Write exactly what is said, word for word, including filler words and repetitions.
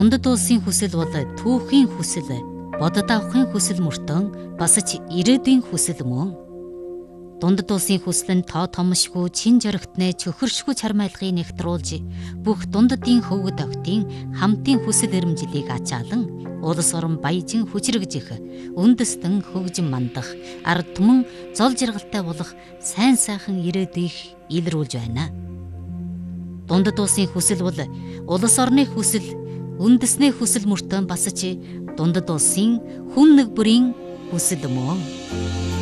Дундад улсын хүсэл бол түүхийн хүсэл, бодод авахын хүсэл мөртөн бас ч ирээдүйн хүсэл мөн. Дундад улсын хүсэл нь тоо томшгүй чин жоригтны чөхөршгүй чармайлгыг нэгтруулж бүх дундадын хөвгөд октын хамтын хүсэл эрмжлийг ачаалан улс орон баяжин хүчрэгж их үндэстэн хөгжин мандах ард түмэн зол жаргалтай болох сайн сайхан ирээдүйг илрүүлж байна. Дундад улсын хүсэл бол улс орны хүсэл, үндэсний хүсэл мөртөө бас ч дундад улсын хүн нэг бүрийн хүсэл мөн.